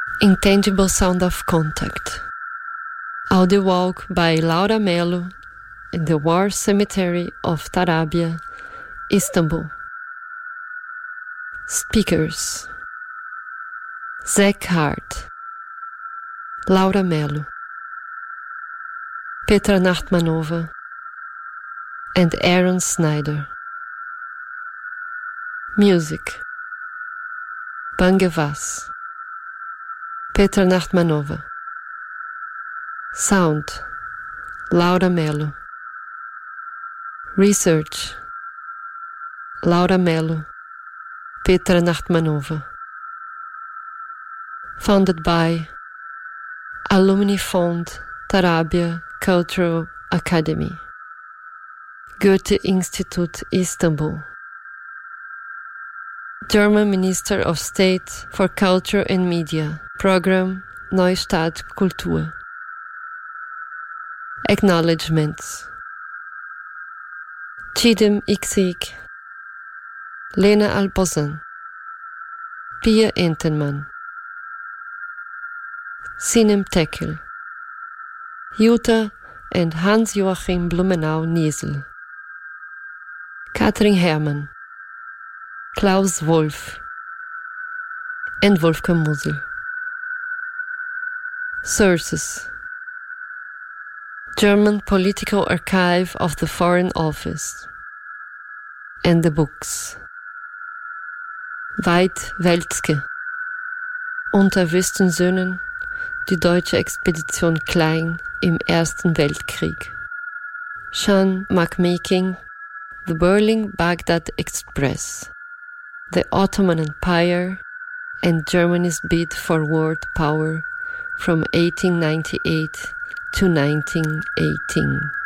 Intangible Sound of Contact. Audio walk by Laura Melo in the War Cemetery of Tarabya, Istanbul. Speakers: Zach Hart, Laura Melo, Petra Nachtmanova, and Aaron Snyder. Music: Bangevas, Petra Nachtmanova. Sound: Laura Melo. Research: Laura Melo, Petra Nachtmanova. Founded by Alumni Fund Tarabya Cultural Academy, Goethe Institute, Istanbul. German Minister of State for Culture and Media, Program Neustadt Kultur. Acknowledgements: Chidem Ixig, Lena Albosan, Pia Entenmann, Sinem Tekel, Jutta and Hans-Joachim Blumenau-Niesel, Katrin Hermann, Klaus Wolf, and Wolfgang Musel. Sources: German Political Archive of the Foreign Office and the books. Veit Welzke, Unter Wüstensöhnen, die deutsche Expedition Klein im Ersten Weltkrieg. Sean McMaking, The Berlin-Baghdad Express, The Ottoman Empire and Germany's Bid for World Power from 1898 to 1918.